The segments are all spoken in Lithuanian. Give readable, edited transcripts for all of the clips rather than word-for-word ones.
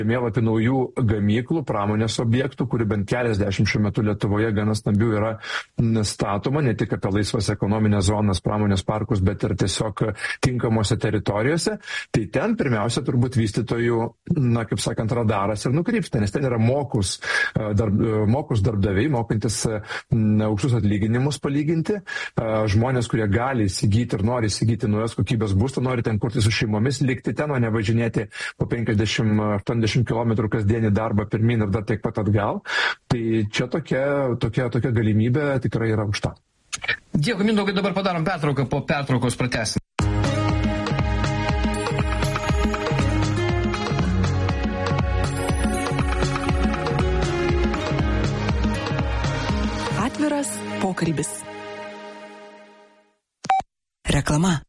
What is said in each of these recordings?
žemėlapį naujų gamyklų, pramonės objektų, kurių bent keliasdešimt šiuo metu Lietuvoje gana stambių yra statoma, ne tik apie laisvas ekonominės zonas, pramonės parkus, bet ir tiesiog tinkamose teritorijose. Tai ten pirmiausia turbūt vystytojų, kaip sakant, radaras ir nukrypsta, nes ten yra mokus darbdaviai, mokantis aukštus atlyginimus palyginti, žmonės, kurie gali įsigyti ir nori įsigyti naujas kokybės būstą, nori ten kurti su šeimomis, likti ten, o ne važinėti po 50-80 km kasdienį darbą pirmin ir dar tiek pat atgal. Tai čia tokia galimybė tikrai yra aukšta. Dėkui, Mindaugai, dabar padarom pertrauką, po pertraukos pratęsim. Atviras pokalbis. Reklama.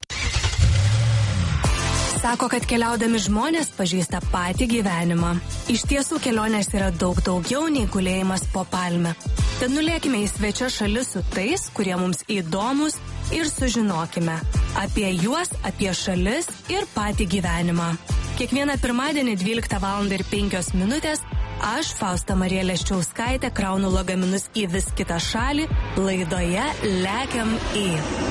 Sako, kad keliaudami žmonės pažįsta patį gyvenimą. Iš tiesų kelionės yra daug daugiau nei gulėjimas po palme. Tad nulėkime į svečias šalis su tais, kurie mums įdomus ir sužinokime apie juos, apie šalis ir patį gyvenimą. Kiekvieną pirmadienį 12:05 aš, Fausta Marija Leščiauskaitė, kraunu lagaminus į vis kitą šalį laidoje Lekiam į.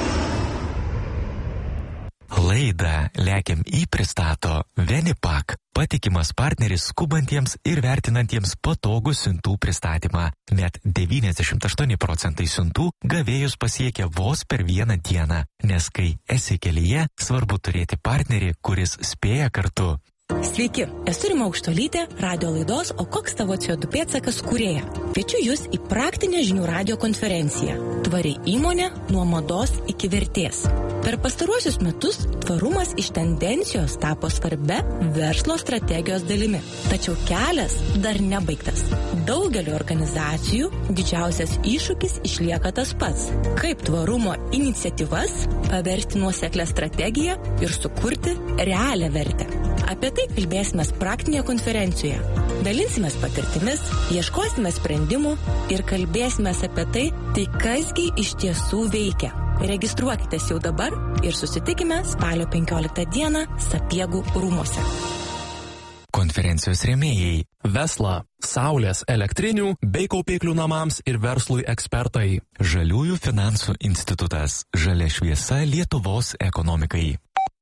Laidą Lekiam į pristato Venipak, patikimas partneris skubantiems ir vertinantiems patogų siuntų pristatymą. Net 98% siuntų gavėjus pasiekia vos per vieną dieną, nes kai esi kelyje, svarbu turėti partnerį, kuris spėja kartu. Sveiki, esu Rima Aukštuolytė, radio laidos O koks tavo CO2 pėdsakas kūrėja. Kviečiu jūs į praktinę žinių radio konferenciją Tvari įmonė nuo mados iki vertės. Per pastaruosius metus tvarumas iš tendencijos tapo svarbia verslo strategijos dalimi. Tačiau kelias dar nebaigtas. Daugelio organizacijų didžiausias iššūkis išlieka tas pats. Kaip tvarumo iniciatyvas paversti nuoseklę strategiją ir sukurti realią vertę. Apie tai kalbėsime praktinėje konferencijoje. Dalinsimės patirtimis, ieškosime sprendimų ir kalbėsime apie tai kasgi iš tiesų veikia. Registruokitės jau dabar ir susitikime spalio 15 dieną Sapiegų rūmuose. Konferencijos rėmėjai: Vesla, saulės elektrinių bei kaupiklių namams ir verslui ekspertai. Žaliųjų finansų institutas. Žalia šviesa Lietuvos ekonomikai.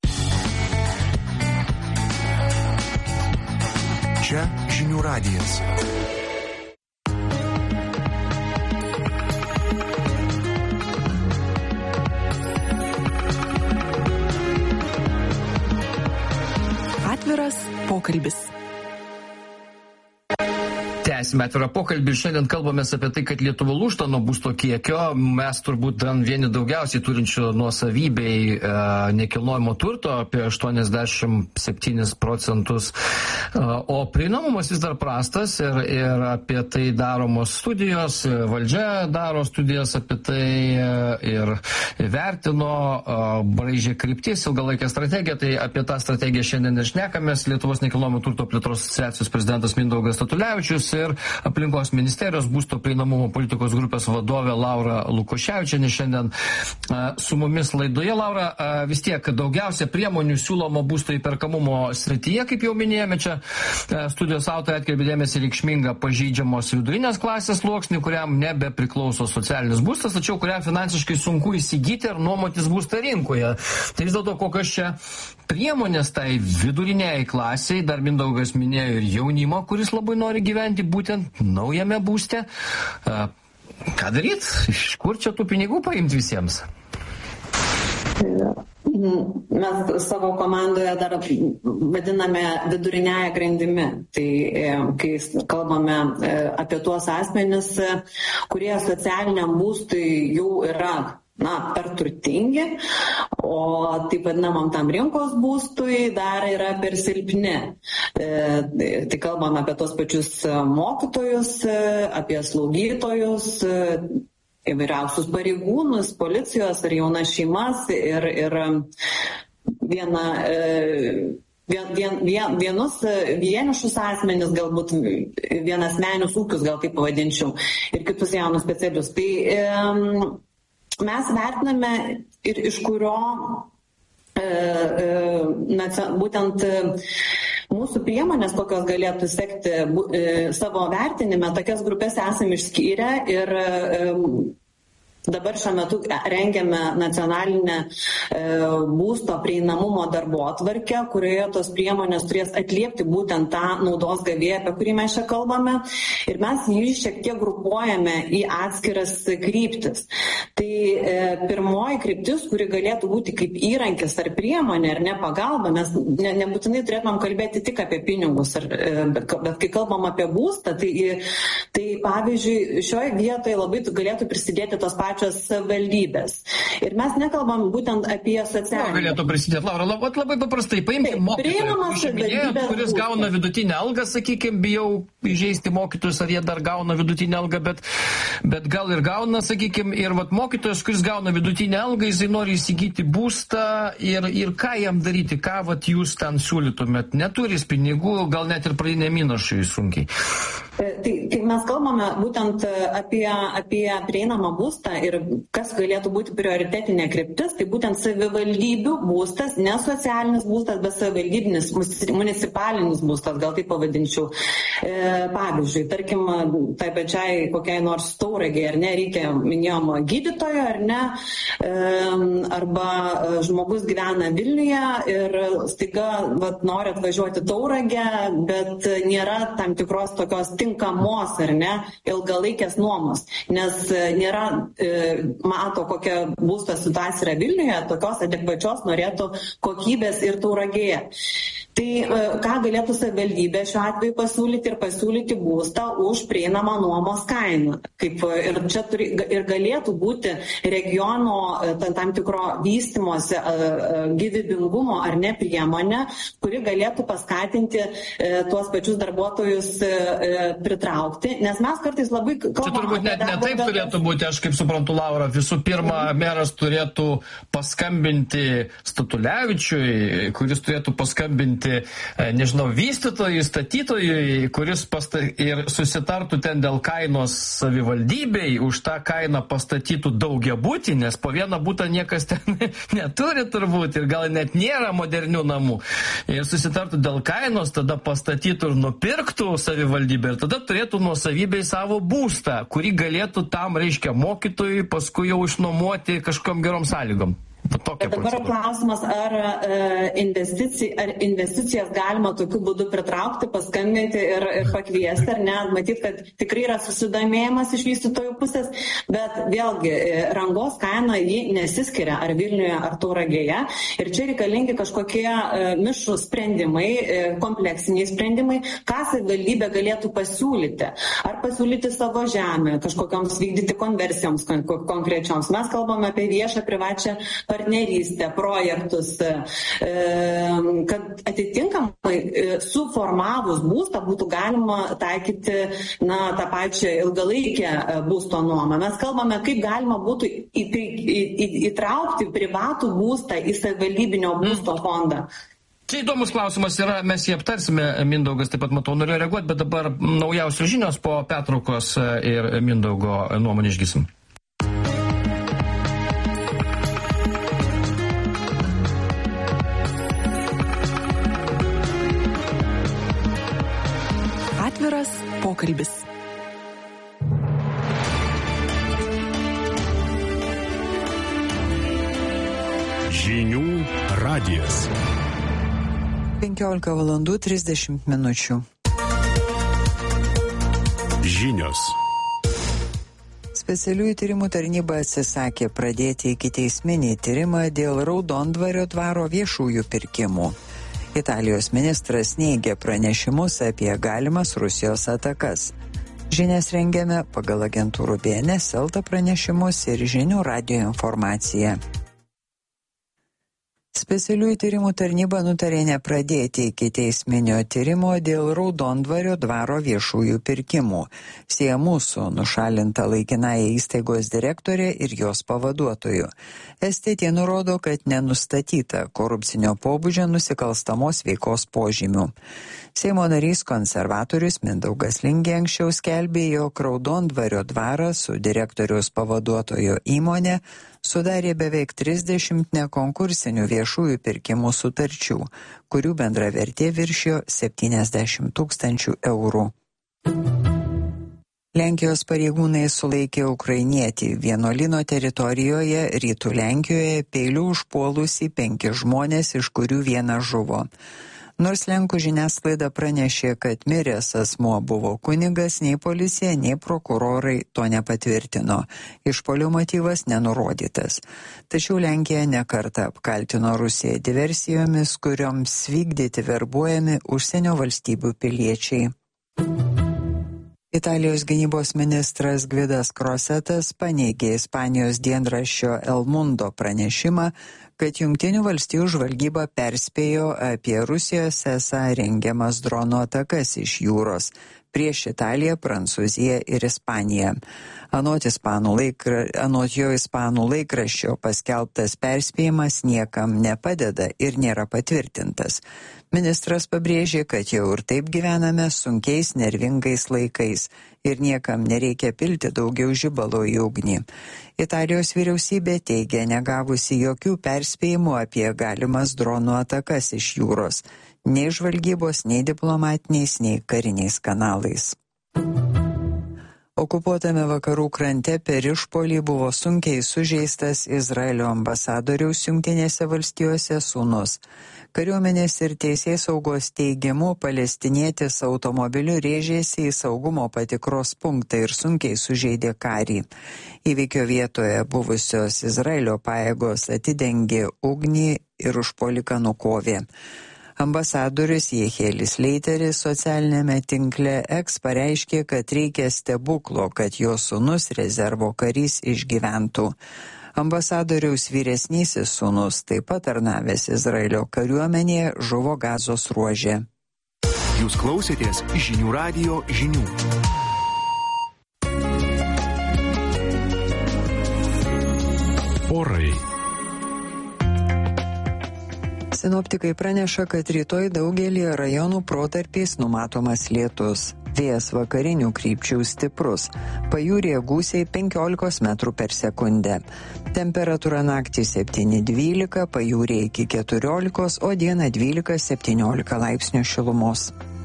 Čia žinių radijas. Atviras pokalbis. Tęsime atvirą pokalbį ir šiandien kalbamės apie tai, kad Lietuva lūžta nuo būsto kiekio. Mes turbūt vieni daugiausiai turinčių nuosavybei nekilnojamo turto, apie 87%, o prieinamumas vis dar prastas ir apie tai daromos studijos, valdžia daro studijas apie tai ir vertino, braižė kryptis, ilgalaikę strategiją. Tai apie tą strategiją šiandien ir šnekamės. Lietuvos nekilnojamo turto plėtros asociacijos prezidentas Mindaugas Statulevičius ir aplinkos ministerijos būsto prieinamumo politikos grupės vadovė Laura Lukoševičienė šiandien su mumis laidoje. Laura, vis tiek daugiausia priemonių siūloma būsto įperkamumo srityje, kaip jau minėjome, čia studijos autoriai atkreipė dėmesį reikšmingą pažeidžiamos vidurinės klasės sluoksnį, kuriam nebepriklauso socialinis būstas, tačiau kuriam finansiškai sunku įsigyti ir nuomotis būstą rinkoje. Tai vis dėlto kokios čia priemonės tai viduriniai klasiai, dar Mindaugas minėjo ir jaunimo, kuris labai nori gyventi būtent naujame būste. Ką daryti? Iš kur čia tų pinigų paimti visiems? Mes savo komandoje dar vadiname viduriniąją grandimi. Tai kai kalbame apie tuos asmenis, kurie socialiniam būstui jau yra per turtingi, o taip vadinamam tam rinkos būstui dar yra per silpni. Tai kalbame apie tos pačius mokytojus, apie slaugytojus, įvairiausius pareigūnus, policijos ar jaunas šeimas ir vienus vienišus asmenis, galbūt vienasmenius ūkius, gal taip pavadinčiau, ir kitus jaunus specialius. Tai mes vertiname ir iš kurio būtent Mūsų priemonės, kokios galėtų sekti savo vertinime, tokias grupės esame išskyrę ir dabar šiuo metu rengiame nacionalinę būsto prieinamumo darbotvarkę, kurioje tos priemonės turės atliepti būtent tą naudos gavėją, apie kurį mes čia kalbame. Ir mes jį šiek tiek grupuojame į atskiras kryptis. Tai pirmoji kryptis, kuri galėtų būti kaip įrankis ar priemonė ar ne pagalba, mes nebūtinai turėtumėm kalbėti tik apie pinigus, bet kai kalbam apie būstą, tai pavyzdžiui, šioje vietoje labai galėtų prisidėti tos pačios savivaldybės. Ir mes nekalbam būtent apie socialinį. Galėtų prisidėti, Laura, labai paprastai, paimkim mokytoją, kuris gauna vidutinę algą, sakykime, bijau įžeisti mokytojus, ar jie dar gauna vidutinę algą, bet gal ir gauna, sakykime, ir mokytojas, kuris gauna vidutinę algą, jisai nori įsigyti būstą ir ką jam daryti, ką jūs ten siūlytumėt, neturis pinigų, gal net ir pradinė įnašai sunkiai. Tai mes kalbame būtent apie prieinamą būstą ir kas galėtų būti prioritetinė kryptis, tai būtent savivaldybių būstas, ne socialinis būstas, bet savivaldybinis, municipalinis būstas, gal taip pavadinčiau. Pavyzdžiui, tarkim, tai pačiai kokiai nors Tauragei, ar ne, reikia, minėjom, gydytojo, ar ne, arba žmogus gyvena Vilniuje ir staiga nori atvažiuoti Tauragę, bet nėra tam tikros tokios tinkamos, ar ne, ilgalaikės nuomos, nes nėra, mato, kokia būsto situacija yra Vilniuje, tokios adekvačios norėtų kokybės ir Tauragėje. Tai ką galėtų savivaldybė šiuo atveju pasiūlyti būstą už prieinamą nuomos kainą. Ir čia ir galėtų būti regiono tam tikro vystymosi gyvybingumo ar ne priemonė, kuri galėtų paskatinti tuos pačius darbuotojus pritraukti, nes mes kartais labai kalbame. Čia turbūt net ne taip turėtų būti, aš kaip suprantu, Laura, visų pirma, meras turėtų paskambinti Statulevičiui, kuris turėtų paskambinti, nežinau, vystytojui, statytojui, kuris ir susitartų ten dėl kainos savivaldybei, už tą kainą pastatytų daugiabutį, nes po vieną butą niekas ten neturi turbūt ir gal net nėra modernių namų. Ir susitartų dėl kainos, tada pastatytų ir nupirktų savivaldybę ir tada turėtų nuosavybei savo būstą, kurį galėtų tam, reiškia, mokytojui paskui jau išnuomoti kažkokiom gerom sąlygom. Dabar klausimas, ar investicijas galima tokiu būdu pritraukti, paskambinti ir pakviesti, ar ne, matyti, kad tikrai yra susidomėjimas iš vystytojų pusės, bet vėlgi rangos kaina jį nesiskiria ar Vilniuje, ar Tauragėje ir čia reikalingi kažkokie mišrūs sprendimai, kompleksiniai sprendimai, ką savivaldybė galėtų pasiūlyti. Ar pasiūlyti savo žemę, kažkokiams vykdyti konversijoms konkrečioms. Mes kalbame apie viešą privačią partnerystę, projektus, kad atitinkamai suformavus būstą būtų galima taikyti tą pačią ilgalaikę būsto nuomą. Mes kalbame, kaip galima būtų įtraukti privatų būstą į savivaldybinio būsto fondą. Čia įdomus klausimas yra, mes jį aptarsime, Mindaugas taip pat, matau, norėjo reaguoti, bet dabar naujausios žinios po pertraukos ir Mindaugo nuomonę išgysim. Atviras pokalbis. Žinių radijas. 15:30 Žinios. Specialiųjų tyrimų tarnyba atsisakė pradėti ikiteisminį tyrimą dėl Raudondvario dvaro viešųjų pirkimų. Italijos ministras neigia pranešimus apie galimas Rusijos atakas. Žinias rengiame pagal agentūrų BNS Elta pranešimus ir Žinių radijo informaciją. Specialiųjų tyrimų tarnyba nutarė nepradėti ikiteisminio tyrimo dėl Raudondvario dvaro viešųjų pirkimų, siejamų su nušalinta laikinąja įstaigos direktorė ir jos pavaduotoju. STT nurodo, kad nenustatyta korupcinio pobūdžio nusikalstamos veikos požymių. Seimo narys konservatorius Mindaugas Lingė anksčiau skelbė, jog Raudondvario dvarą su direktoriaus pavaduotojo įmonė sudarė beveik 30 nekonkursinių viešųjų pirkimų sutarčių, kurių bendra vertė viršijo 70 000 eurų. Lenkijos pareigūnai sulaikė ukrainietį vienuolyno teritorijoje rytų Lenkijoje peiliu užpuolusį 5 žmonės, iš kurių 1 žuvo. Nors Lenkų žiniasklaida pranešė, kad miręs asmuo buvo kunigas, nei policija, nei prokurorai to nepatvirtino. Išpuolio motyvas nenurodytas. Tačiau Lenkija nekartą apkaltino Rusiją diversijomis, kurioms vykdyti verbuojami užsienio valstybių piliečiai. Italijos gynybos ministras Gvidas Krosetas paneigė Ispanijos dienraščio El Mundo pranešimą, kad Jungtinių valstijų žvalgyba perspėjo apie Rusijos esą rengiamas dronų atakas iš jūros prieš Italiją, Prancūziją ir Ispaniją. Anot jo ispanų laikraščio paskelbtas perspėjimas niekam nepadeda ir nėra patvirtintas. Ministras pabrėžė, kad jau ir taip gyvename sunkiais, nervingais laikais ir niekam nereikia pilti daugiau žibalo į ugnį. Italijos vyriausybė teigia negavusi jokių perspėjimų apie galimas dronų atakas iš jūros, nei žvalgybos, nei diplomatiniais, nei kariniais kanalais. Okupuotame vakarų krante per išpuolį buvo sunkiai sužeistas Izraelio ambasadoriaus Jungtinėse valstijose sūnus. Kariuomenės ir teisėsaugos teigimu palestinietis automobiliu rėžėsi į saugumo patikros punktą ir sunkiai sužeidė karį. Įvykio vietoje buvusios Izraelio pajėgos atidengė ugnį ir užpuoliką nukovė. Ambasadorius Jehielis Leiteris socialinėme tinkle X pareiškė, kad reikia stebuklo, kad jo sūnus rezervo karys išgyventų. Ambasadoriaus vyresnysis sūnus, taip pat tarnavęs Izraelio kariuomenėje, žuvo Gazos ruože. Jūs klausėtės Žinių radijo žinių. Orai. Sinoptikai praneša, kad rytoj daugelį rajonų protarpiais numatomas lietus. Vėjas vakarinių krypčių stiprus. Pajūryje gūsiai 15 metrų per sekundę. Temperatūra naktį 7-12, pajūryje iki 14, o dieną 12-17 laipsnių šilumos.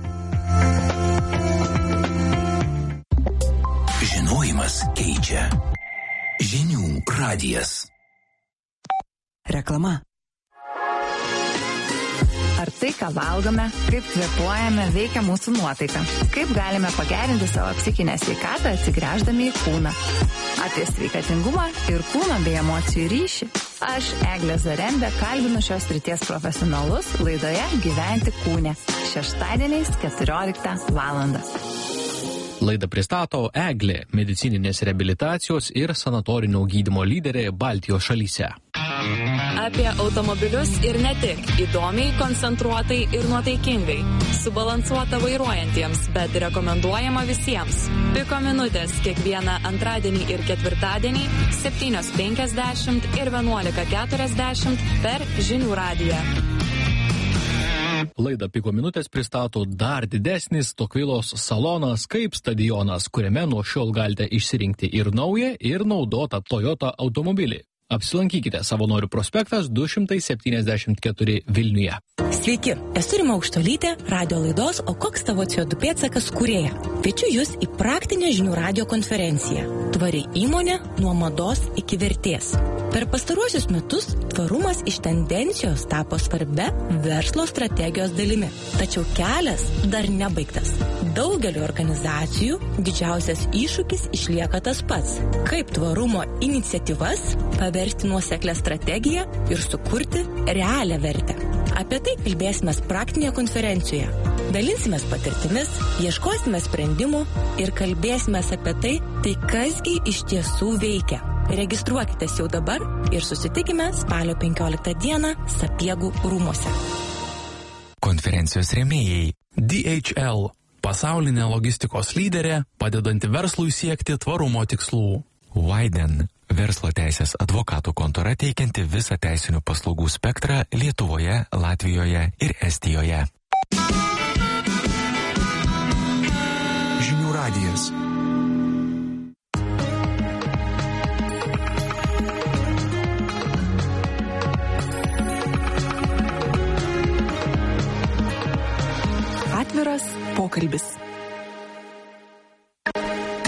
Žinojimas keičia. Žinių radijas. Reklama. Ar tai, ką valgome, kaip kvėpuojame, veikia mūsų nuotaiką? Kaip galime pagerinti savo psichinę sveikatą, atsigręždami į kūną? Apie sveikatingumą ir kūno bei emocijų ryšį. Aš, Eglė Zarembė, kalbinu šios srities profesionalus laidoje Gyventi kūne. Šeštadieniais 14 valandą. Laidą pristato Eglė, medicininės reabilitacijos ir sanatorinio gydymo lyderė Baltijos šalyse. Apie automobilius ir ne tik. Įdomiai, koncentruotai ir nuotaikingai. Subalansuota vairuojantiems, bet rekomenduojama visiems. Piko minutės kiekvieną antradienį ir ketvirtadienį 7:50 ir 11:40 per Žinių radiją. Laidą Piko minutės pristato dar didesnis Tokvilos salonas kaip stadionas, kuriame nuo šiol galite išsirinkti ir naują, ir naudotą Toyota automobilį. Apsilankykite Savanorių prospektas 274 Vilniuje. Sveiki, esu Rima Aukštuolytė, radio laidos O koks tavo CO2 pėdsakas kūrėja. Kviečiu jūs į praktinę Žinių radijo konferenciją. Tvari įmonė nuo mados iki vertės. Per pastaruosius metus tvarumas iš tendencijos tapo svarbia verslo strategijos dalimi. Tačiau kelias dar nebaigtas. Daugeliu organizacijų didžiausias iššūkis išlieka tas pats. Kaip tvarumo iniciatyvas paversti nuoseklę strategiją ir sukurti realią vertę. Apie tai kalbėsime praktinėje konferencijoje. Dalinsimės patirtimis, ieškosime sprendimų ir kalbėsime apie tai kasgi iš tiesų veikia. Registruokitės jau dabar ir susitikime spalio 15 dieną Sapiegų rūmuose. Konferencijos rėmėjai DHL – pasaulinė logistikos lyderė, padedanti verslui siekti tvarumo tikslų. Widen – verslo teisės advokatų kontora teikianti visą teisinių paslaugų spektrą Lietuvoje, Latvijoje ir Estijoje. Žinių radijas.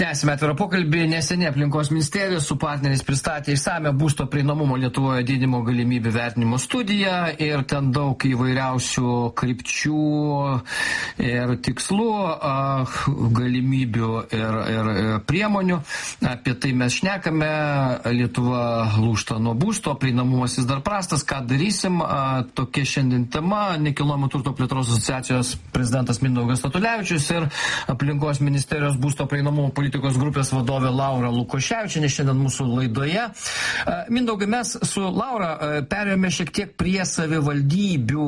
Tęsime atvirą pokalbį. Neseniai aplinkos ministerija su partneriais pristatė išsame būsto prieinamumo Lietuvoje didinimo galimybių vertinimo studiją ir ten daug įvairiausių krypčių ir tikslų, galimybių ir priemonių. Apie tai mes šnekame. Lietuva lūžta nuo būsto, prieinamumas vis dar prastas. Ką darysim? Tokia šiandien tema. Nekilnojamo turto plėtros asociacijos prezidentas Mindaugas Statulevičius ir aplinkos ministerijos būsto prieinamumo politikos grupės vadovė Laura Lukoševičienė šiandien mūsų laidoje. Mindaugai, mes su Laura perėjome šiek tiek prie savivaldybių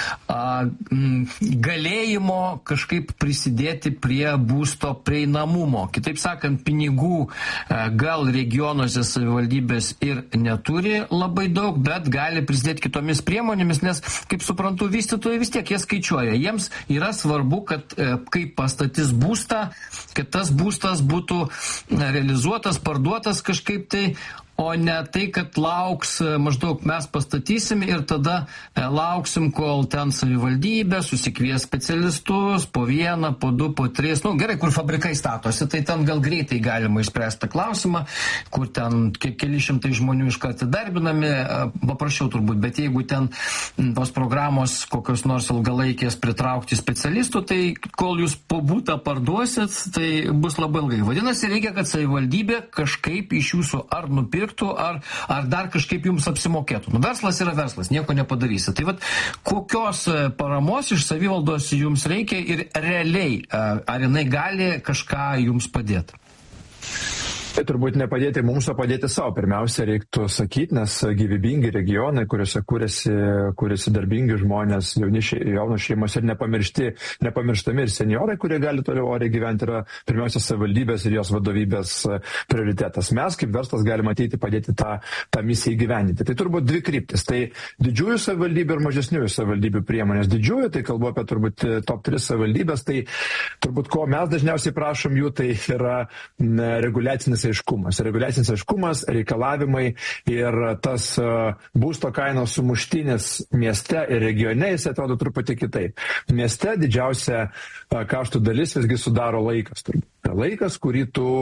galėjimo kažkaip prisidėti prie būsto prieinamumo. Kitaip sakant, pinigų gal regionuose savivaldybės ir neturi labai daug, bet gali prisidėti kitomis priemonėmis, nes, kaip suprantu, vystytojai vis tiek jie skaičiuoja. Jiems yra svarbu, kad kai pastatys būstą, kad tas būstas būtų realizuotas, parduotas kažkaip tai, o ne tai, kad lauks maždaug mes pastatysim ir tada lauksim, kol ten savivaldybė susikvies specialistus po vieną, po du, po tris. Gerai, kur fabrikai statosi, tai ten gal greitai galima išspręsti klausimą, kur ten keli šimtai žmonių iškart darbinami, paprasčiau turbūt, bet jeigu ten tos programos kokios nors ilgalaikės pritraukti specialistų, tai kol jūs po būtą parduosit, tai bus labai ilgai. Vadinasi, reikia, kad savivaldybė kažkaip iš jūsų ar nupirktų, ar dar kažkaip jums apsimokėtų. Verslas yra verslas, nieko nepadarysi. Tai vat, kokios paramos iš savivaldos jums reikia ir realiai, ar jinai gali kažką jums padėti? Tai turbūt nepadėti mums, o padėti savo. Pirmiausia, reiktų sakyti, nes gyvybingi regionai, kuriuose kūrėsi darbingi žmonės, jaunos šeimos ir nepamirštami ir seniorai, kurie gali toliau oriai gyventi, yra pirmiausia savivaldybės ir jos vadovybės prioritetas. Mes kaip verslas galime ateiti padėti tą misiją įgyvendinti. Tai turbūt dvi kryptis. Tai didžiųjų savivaldybių ir mažesniųjų savivaldybių priemonės. Didžiųjų, tai kalbu apie turbūt top 3 savivaldybės, tai turbūt ko mes dažniausiai prašom jų, tai yra reguliacinis aiškumas, reikalavimai ir tas būsto kainos sumuštinis mieste ir regione, jis atrodo truputį kitaip. Mieste didžiausia kaštų dalis visgi sudaro laikas. Laikas, kurį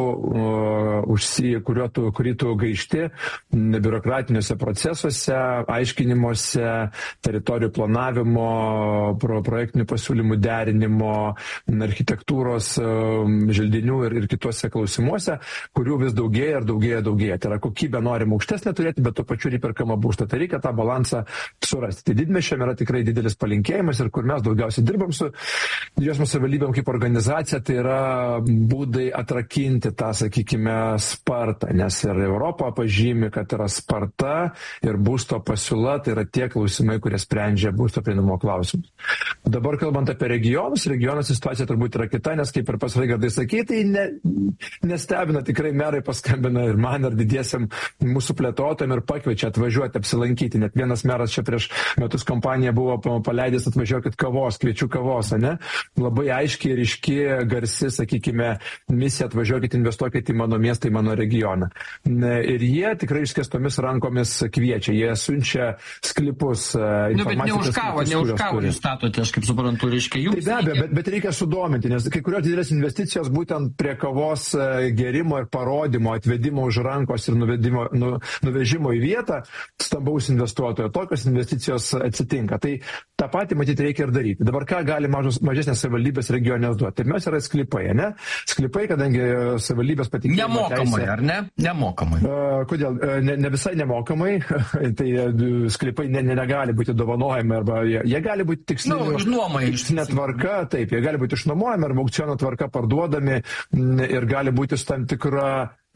tu gaišti biurokratiniuose procesuose, aiškinimuose, teritorijų planavimo, projektinių pasiūlymų derinimo, architektūros, želdinių ir kituose klausimuose, kurių vis daugėja. Tai yra kokybė norima aukštesnė turėti, bet tuo pačiu įperkamą būstą. Tai reikia tą balansą surasti. Tai didmiesčiam yra tikrai didelis palinkėjimas ir kur mes daugiausiai dirbam su didžiosiom savivaldybėm kaip organizacija, tai yra būdai atrakinti tą, sakykime, spartą, nes ir Europa pažymi, kad yra sparta ir būsto pasiūla, tai yra tie klausimai, kurie sprendžia būsto prieinamumo klausimus. Dabar kalbant apie regionuose situacija turbūt yra kita, nes kaip ir pas Raigardai sakė, tai nestebina, tikrai merai paskambina ir man, ir didiesiam mūsų plėtotojam ir pakviečia atvažiuoti, apsilankyti. Net vienas meras čia prieš metus kompaniją buvo paleidęs atvažiuokit kavos, kviečiu kavos, ne? Labai aiškiai ir iški, garsi, sakykime, misija atvažiuokit, investuokit į mano miestą, į mano regioną. Ir jie tikrai išskėstomis rankomis kviečia, jie siunčia sklipus. Bet ne už kavą jūs statote, aš kaip suprantu, reiškia jums. Tai be abejo, bet reikia sudominti, nes kai kurios didelės investicijos būtent prie kavos gerimo ir parodymo, atvedimo už rankos ir nuvežimo į vietą stambaus investuotojo. Tokios investicijos atsitinka. Tai tą patį matyti reikia ir daryti. Dabar ką gali mažesnės savivaldybės regionės duoti? Pirmiausia yra sklypai, ne? Sklypai, kadangi savivaldybės patikėjimo nemokamai, ar ne? Nemokamai. Kodėl? Ne visai nemokamai. Tai sklypai negali būti dovanojami, arba jie gali būti tikslinė tvarka, taip, jie gali būti išnuomojami arba aukciono tvarka parduodami ir gali būti su tam tikra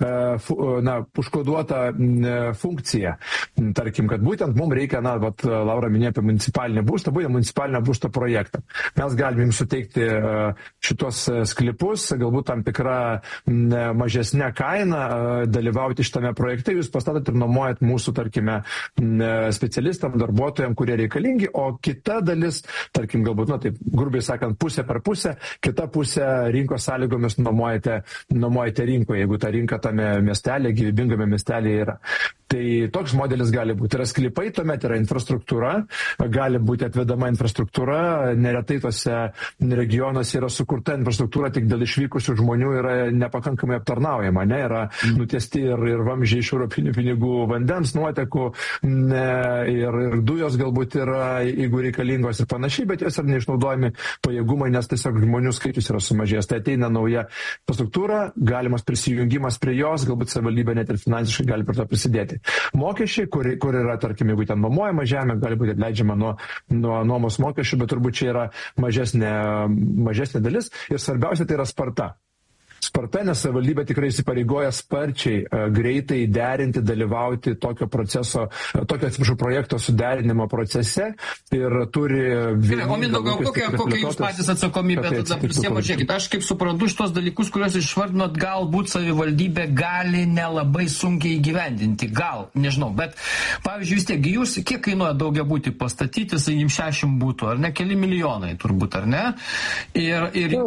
užkoduota funkcija. Tarkim, kad būtent mums reikia, Laura minėjo apie municipalinį būstą, būtent municipalinio būsto projektą. Mes galime jums suteikti šitos sklipus, galbūt tam tikrą mažesnę kainą, dalyvauti šitame projekte, jūs pastatot ir nuomojat mūsų, tarkime, specialistam, darbuotojam, kurie reikalingi, o kita dalis, tarkim, galbūt, taip, grubiai sakant, pusė per pusę, kita pusė rinkos sąlygomis nuomojate rinkoje, jeigu ta rinka tame miestelė, gyvybingame miestelėje yra. Tai toks modelis gali būti. Yra sklypai, tuomet yra infrastruktūra, gali būti atvedama infrastruktūra, neretai tose regionuose yra sukurta infrastruktūra, tik dėl išvykusių žmonių yra nepakankamai aptarnaujama, ne, yra nutiesti ir vamzdžiai iš europinių pinigų vandens nuotekų, ir dujos galbūt yra, jeigu reikalingos ir panašiai, bet jos yra neišnaudojami pajėgumai, nes tiesiog žmonių skaičius yra sumažėjęs. Tai ateina nauja infrastruktūra, galimas prisijungimas prie jos, galbūt savivaldybė net ir finansiškai gali prie to prisidėti. Mokesčiai, kur yra, tarkim, jeigu ten nuomojama žemė, gali būti atleidžiama nuo nuomos mokesčių, bet turbūt čia yra mažesnė dalis. Ir svarbiausia, tai yra sparta. Sparta, nes savivaldybė tikrai įsipareigoja sparčiai, greitai derinti, dalyvauti tokio projekto suderinimo procese ir turi... O Mindaugai, kokia jūs patys atsakomybė tada prisiema? Žiūrėkit, aš kaip suprantu šitos dalykus, kuriuos išvardinot, galbūt savivaldybė gali nelabai sunkiai įgyvendinti, gal, nežinau, bet pavyzdžiui, vis tiek, jūs kiek kainuoja daugiabutį pastatyti, sakykim, 60 būtų, ar ne, keli milijonai turbūt, ar ne? Ir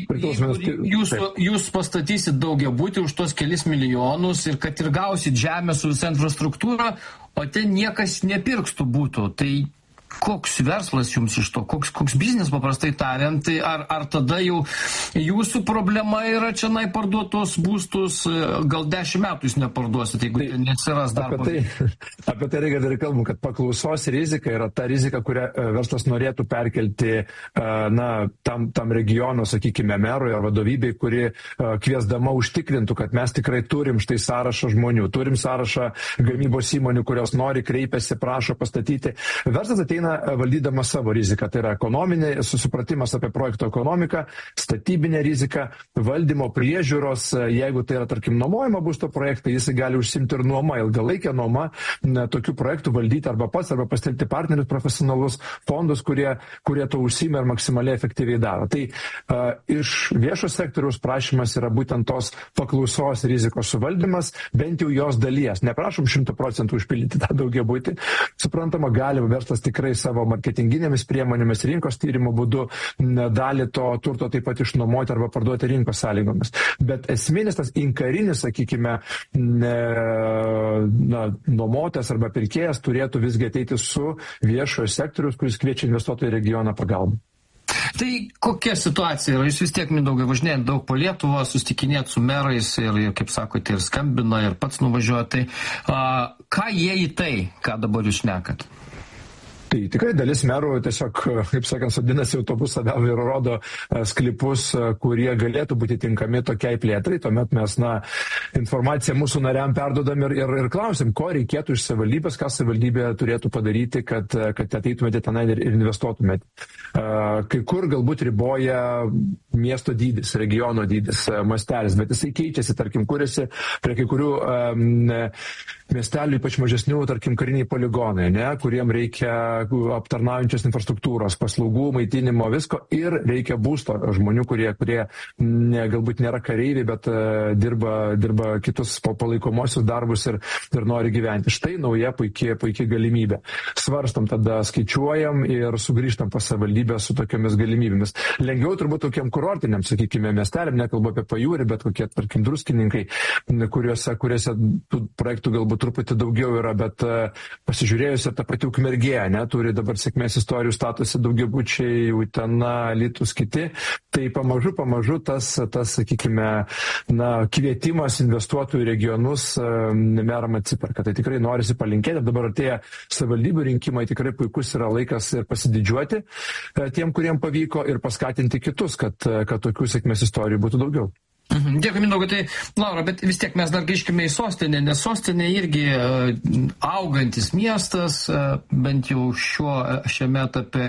jūs pastatysit daugiabutį už tos kelis milijonus ir kad ir gausit žemę su visa infrastruktūra, o ten niekas nepirks tų būtų. Tai koks verslas jums iš to, koks biznis paprastai tariant, tai ar tada jau jūsų problema yra čia parduotos būstus, gal 10 metų jūs neparduosit, jeigu neatsiras darbo. Apie tai reikia dar kalbam, kad paklausos rizika yra ta rizika, kurią verslas norėtų perkelti tam regiono, sakykime, merui ar vadovybei, kuri kviesdama užtikrintų, kad mes tikrai turim štai sąrašą žmonių, turim sąrašą gamybos įmonių, kurios nori, kreipiasi, prašo pastatyti. Verslas ateina valdydama savo riziką, tai yra ekonominė susipratimas apie projekto ekonomiką, statybinė rizika, valdymo priežiūros, jeigu tai yra, tarkim, nuomojama būsto projektai, jis gali užsimti ir nuoma, ilgalaikę nuomą, tokių projektų valdyti arba pats, arba pasitelkti partnerius profesionalus fondus, kurie to užsima ir maksimaliai efektyviai daro. Tai iš viešo sektoriaus prašymas yra būtent tos paklausos rizikos suvaldymas, bent jau jos dalies. Neprašom 100% užpildyti tą daugiabutį. Suprantama, gali verslas tikrai savo marketinginėmis priemonėmis, rinkos tyrimo būdu dalį to turto taip pat išnuomoti arba parduoti rinkos sąlygomis. Bet esminis tas inkarinis, sakykime, nuomotojas arba pirkėjas turėtų visgi ateiti su viešojo sektoriaus, kuris kviečia investuotojų į regioną pagalbą. Tai kokia situacija yra? Jūs vis tiek, Mindaugai, važinėjat daug po Lietuvą, susitikinėt su merais ir, kaip sakote, ir skambina, ir pats nuvažiuoja. Tai ką jie į tai, ką dabar jūs šnekat? Tai tikrai dalis merų tiesiog, kaip sakant, sodinasi autobusą vėl ir rodo sklypus, kurie galėtų būti tinkami tokiai plėtrai. Tuomet mes informaciją mūsų nariam perdodam ir klausim, ko reikėtų iš savivaldybės, ką savivaldybė turėtų padaryti, kad ateitumėte tenai ir investuotumėte. Kai kur galbūt riboja miesto dydis, regiono dydis, mastelis, bet jisai keičiasi, tarkim, kuriasi prie kai kurių miestelių, ypač mažesnių, tarkim, kariniai poligonai, kuriem reikia aptarnaujančios infrastruktūros, paslaugų, maitinimo, visko ir reikia būsto žmonių, kurie galbūt nėra kareiviai, bet dirba kitus palaikomosius darbus ir nori gyventi. Štai nauja puikiai galimybė. Svarstam, tada skaičiuojam ir sugrįžtam pas savivaldybę su tokiamis galimybėmis. Lengviau turbūt tokiam kurortiniam, sakykime, miesteliam, nekalbu apie Pajūrį, bet kokie, tarkim, Druskininkai, kuriuose tų projektų galbūt truputį daugiau yra, bet pasižiūrėjus ir tą pati Ukmergė, turi dabar sėkmės istorijų statusi daugiabučiai, Utena, Alytus, kiti, tai pamažu tas sakykime, kvietimas investuotojų regionus meram atsiperka. Tai tikrai norisi palinkėti, dabar artėja savivaldybių rinkimai, tikrai puikus yra laikas ir pasididžiuoti tiem, kuriem pavyko ir paskatinti kitus, kad tokių sėkmės istorijų būtų daugiau. Dėkui, Mindaugai. Tai, Laura, bet vis tiek mes dar grįžkime į sostinę, nes sostinė irgi augantis miestas, bent jau šiame etape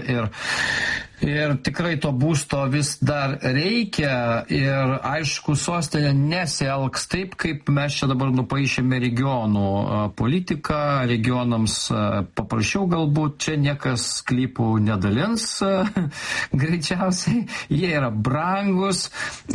ir tikrai to būsto vis dar reikia ir aišku, sostinė nesielgs taip, kaip mes čia dabar nupaišėme regionų politiką, regionams paprašiau galbūt, čia niekas sklypų nedalins greičiausiai, jie yra brangus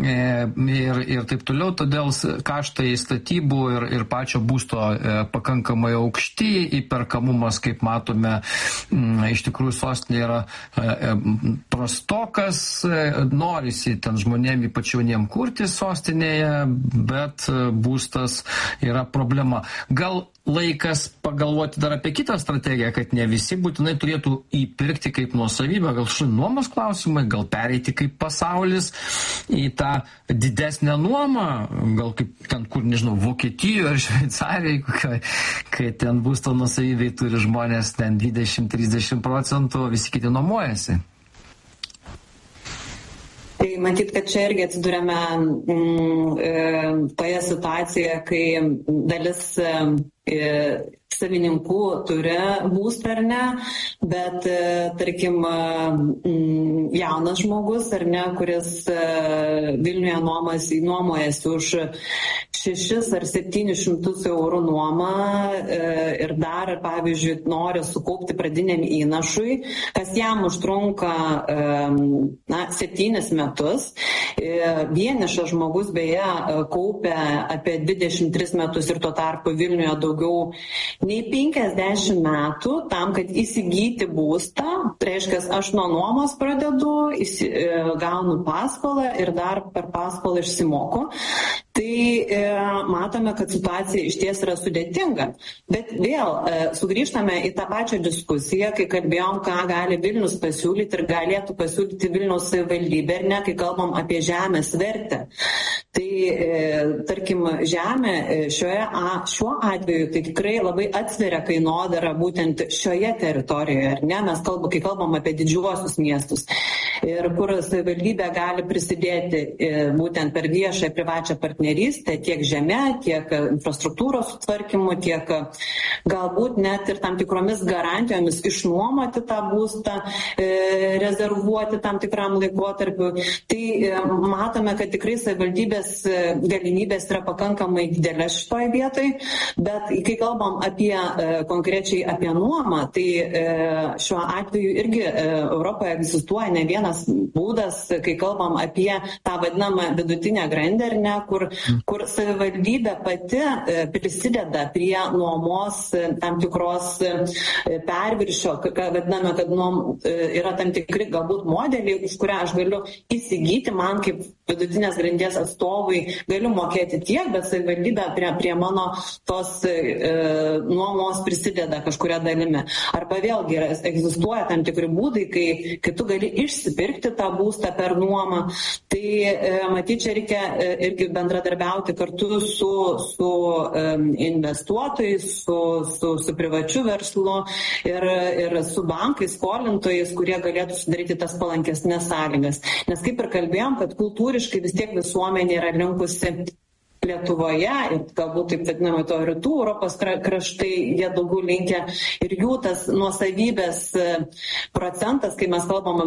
ir taip toliau, todėl kaštai statybų ir pačio būsto pakankamai aukšti, įperkamumas, kaip matome, iš tikrųjų sostinė yra prastokas, norisi ten žmonėm, ypač jauniem kurti sostinėje, bet būstas yra problema. Gal laikas pagalvoti dar apie kitą strategiją, kad ne visi būtinai turėtų įpirkti kaip nuosavybę, gal nuomos klausimai, gal pereiti kaip pasaulis į tą didesnę nuomą, gal kaip ten, kur, nežinau, Vokietijoje ar Šveicarijoje, kai ten būsto nuosavybei turi žmonės ten 20-30%, visi kiti nuomojasi. Tai matyt, kad čia irgi atsidūrėme toje situacijoje, kai dalis savininkų turi būstą ar ne, bet, tarkim, jaunas žmogus ar ne, kuris Vilniuje nuomojasi už 600 ar 700 eurų nuomą ir dar, pavyzdžiui, nori sukaupti pradiniam įnašui, kas jam užtrunka 7 metus. Vienišas žmogus beje kaupia apie 23 metus ir tuo tarpu Vilniuje daugiau nei 50 metų tam, kad įsigyti būstą. Tai reiškia, aš nuo nuomos pradedu, gaunu paskolą ir dar per paskolą išsimoku. Tai matome, kad situacija iš ties yra sudėtinga. Bet vėl sugrįžtame į tą pačią diskusiją, kai kalbėjom, ką gali Vilnius pasiūlyti ir galėtų pasiūlyti Vilniaus savivaldybė, ir ne, kai kalbam apie žemės vertę. Tai, tarkim, žemė šiuo atveju tai tikrai labai atsveria kainodarą būtent šioje teritorijoje, ar ne? Mes kai kalbam apie didžiuosius miestus. Ir kur savivaldybė gali prisidėti būtent per viešą ir privačią partnerystę, tiek žemė, tiek infrastruktūros sutvarkymu, tiek galbūt net ir tam tikromis garantijomis išnuomoti tą būstą, rezervuoti tam tikram laikotarpiu. Tai matome, kad tikrai savivaldybės galimybės yra pakankamai didelės šitoje vietoje, bet kai kalbam konkrečiai apie nuomą, tai šiuo atveju irgi Europoje egzistuoja ne vienas būdas, kai kalbam apie tą vadinamą vidutinę grandį, ar ne, kur savivaldybė pati prisideda prie nuomos tam tikros perviršio, vadiname, kad yra tam tikri galbūt modeliai, už kurią aš galiu įsigyti, man kaip vidutinės grandies atstovui galiu mokėti tiek, bet savivaldybė prie mano tos nuomos prisideda kažkuria dalimi. Arba vėlgi egzistuoja tam tikri būdai, kai tu gali išsipirkti tą būstą per nuomą. Tai matyt, čia reikia irgi bendradarbiauti kartu su investuotojais, su privačiu verslu ir su bankais, skolintojais, kurie galėtų sudaryti tas palankesnės sąlygas. Nes kaip ir kalbėjom, kad kultūriškai vis tiek visuomenė yra linkusi Lietuvoje ir galbūt taip vadinama to rytų Europos kraštai, jie daugiau linkia ir jų tas nuosavybės procentas, kai mes kalbame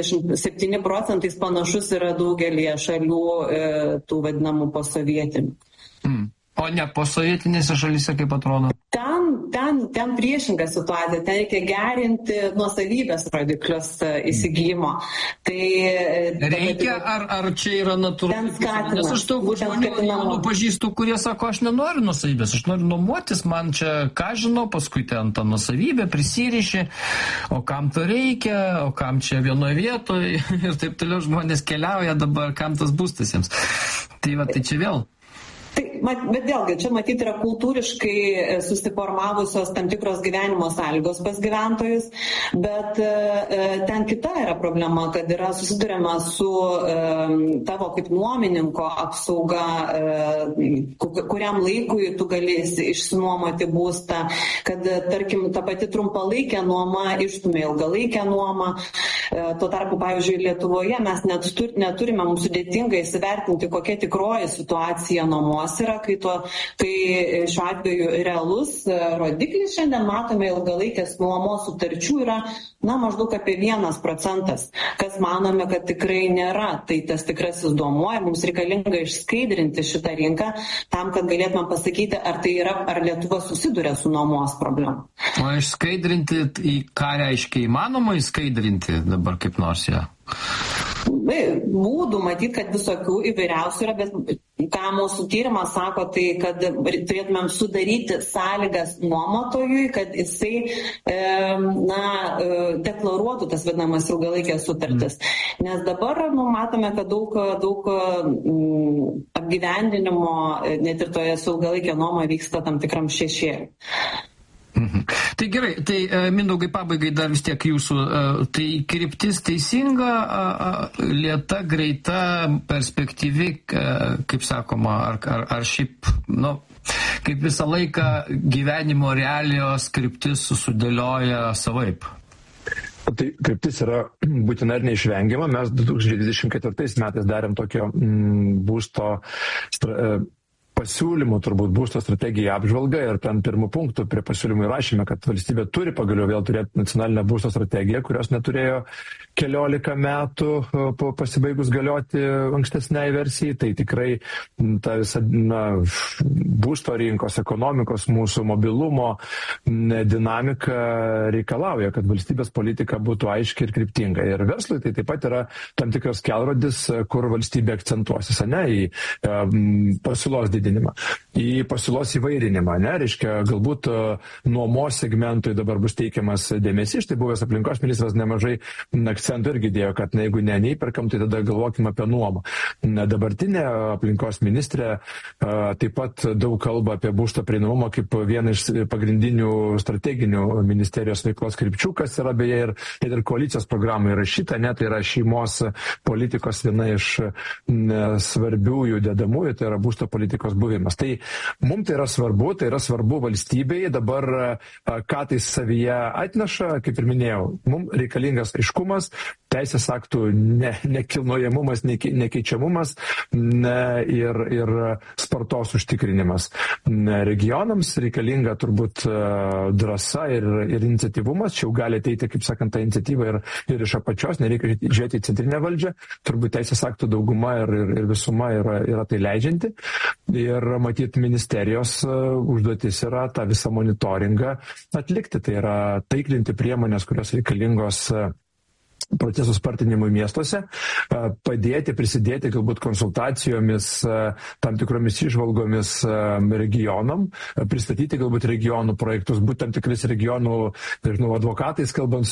87 procentais, panašus yra daugelį šalių tų vadinamų posovietinių. O ne posovietinėse šalyse, kaip atrodo? Ten priešinga situacija, ten reikia gerinti nuosavybės rodiklius įsigijimo. Tai reikia, ar čia yra natūralu? Nes aš daug žmonių pažįstu, kurie sako, aš nenoriu nuosavybės, aš noriu nuomotis, man čia ką žinau, paskui ten tą nuosavybę prisiriši, o kam to reikia, o kam čia vienoje vietoje ir taip toliau žmonės keliauja dabar, kam tas būstas jiems. Tai čia vėl. Bet vėlgi, čia matyti yra kultūriškai susiformavusios tam tikros gyvenimo sąlygos pas gyventojus, bet ten kita yra problema, kad yra susiduriama su tavo kaip nuomininko apsauga, kuriam laikui tu galėsi išsinuomoti būstą, kad, tarkim, ta pati trumpalaikė nuoma išstumia ilgalaikę nuomą. Tuo tarpu, pavyzdžiui, Lietuvoje mes neturime, mums sudėtinga įsivertinti, kokia tikroji situacija nuomos yra, kai šiuo atveju realus rodiklis šiandien matome ilgalaikės nuomos sutarčių yra maždaug apie 1%, kas manome, kad tikrai nėra. Tai tas tikrasis duomuo, mums reikalinga išskaidrinti šitą rinką tam, kad galėtume pasakyti, ar Lietuva susiduria su nuomos problema. O išskaidrinti, į ką reiškia įmanoma išskaidrinti dabar kaip nors ją? būdų matyti, kad visokių įvairiausių yra, bet ką mūsų tyrimas sako, tai kad turėtumėm sudaryti sąlygas nuomotojui, kad jisai deklaruotų tas vadinamas ilgalaikės sutartis. Nes dabar matome, kad daug apgyvendinimo net ir toje ilgalaikė nuoma vyksta tam tikram šešėliui. Tai gerai, tai Mindaugai pabaigai dar vis tiek jūsų, tai kryptis teisinga, lėta, greita, perspektyvi, kaip sakoma, ar šiaip, kaip visą laiką gyvenimo realijos kryptis sudėlioja savaip? Tai kryptis yra būtina ir neišvengiama. Mes 2024 metais darėm tokio būsto pasiūlymų, turbūt būsto strategijai apžvalgą ir ten pirmų punktų prie pasiūlymų įrašėme, kad valstybė turi pagaliau vėl turėti nacionalinę būsto strategiją, kurios neturėjo 14 metų po pasibaigus galioti ankstesniai versijai. Tai tikrai ta visa būsto rinkos, ekonomikos, mūsų mobilumo dinamika reikalauja, kad valstybės politika būtų aiški ir kryptinga. Ir verslui tai taip pat yra tam tikras kelrodis, kur valstybė akcentuosis, į pasiūlos didinimą, į pasiūlos įvairinimą, reiškia, galbūt nuomos segmentui dabar bus teikiamas dėmesys. Štai buvęs aplinkos ministras nemažai akcentų irgi dėjo, kad jeigu neįperkam, tai tada galvokime apie nuomą. Dabartinė aplinkos ministrė taip pat daug kalba apie būsto prieinamumą kaip vieną iš pagrindinių strateginių ministerijos veiklos krypčių, kas yra beje ir koalicijos programai įrašyta, tai yra šeimos politikos viena iš svarbiųjų dedamųjų, tai yra būsto politikos buvimas. Tai mums tai yra svarbu valstybei. Dabar ką tai savyje atneša, kaip ir minėjau, mums reikalingas aiškumas, teisės aktų nekilnojamumas, nekeičiamumas ir spartos užtikrinimas. Regionams reikalinga turbūt drąsa ir iniciatyvumas. Čia jau gali ateiti, kaip sakant, ta iniciatyva ir iš apačios, nereikia žiūrėti į centrinę valdžią. Turbūt teisės aktų dauguma ir visuma yra tai leidžianti. Ir matyti ministerijos užduotis yra tą visą monitoringą atlikti. Tai yra taiklinti priemonės, kurios reikalingos procesų spartinimui miestuose, prisidėti galbūt konsultacijomis, tam tikromis išvalgomis regionam, pristatyti galbūt regionų projektus, būti tam tikrais regionų, advokatais, kalbant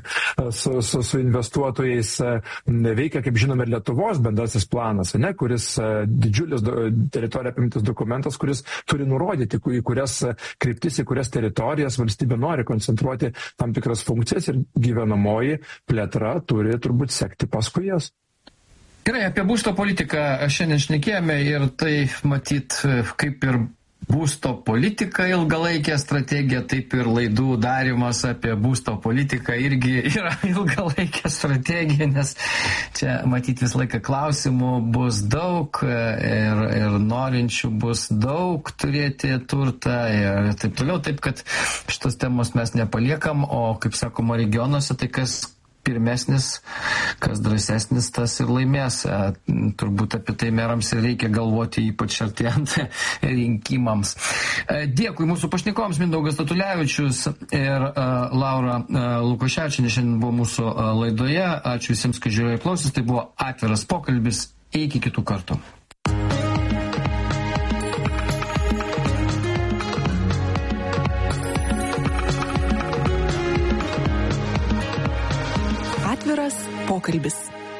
su investuotojais. Veikia, kaip žinome, ir Lietuvos bendrasis planas, kuris didžiulis teritoriją apimtas dokumentas, kuris turi nurodyti, į kurias kryptis, į kurias teritorijas valstybė nori koncentruoti tam tikras funkcijas ir gyvenamoji plėtra turi turbūt sekti paskui jas. Gerai, apie būsto politiką šiandien šnekėjome ir tai matyt kaip ir būsto politika ilgalaikė strategija, taip ir laidų darimas apie būsto politiką irgi yra ilgalaikė strategija, nes čia matyt visą laiką klausimų bus daug ir norinčių bus daug turėti turtą ir taip toliau, taip kad šitos temos mes nepaliekam, o kaip sakoma regionuose, tai kas pirmesnis, kas drąsesnis, tas ir laimės. Turbūt apie tai merams ir reikia galvoti, ypač artėjant rinkimams. Dėkui mūsų pašnekovams, Mindaugas Statulevičius ir Laura Lukoševičienė šiandien buvo mūsų laidoje. Ačiū visiems, kad žiūrėjo klausis. Tai buvo atviras pokalbis. Iki kitų kartų. Atviras pokalbis.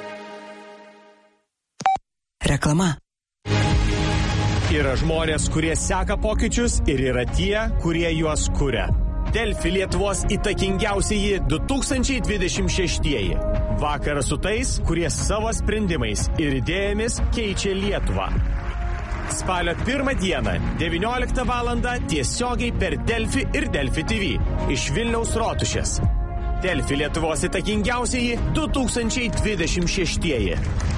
Reklama. Yra žmonės, kurie seka pokyčius ir yra tie, kurie juos kuria. Delfi Lietuvos įtakingiausieji 2026. Vakaras su tais, kurie savo sprendimais ir idėjomis keičia Lietuvą. Spalio 1 dieną, 19 val. Tiesiogiai per Delfi ir Delfi TV iš Vilniaus Rotušės. Delfi Lietuvos įtakingiausieji 2026.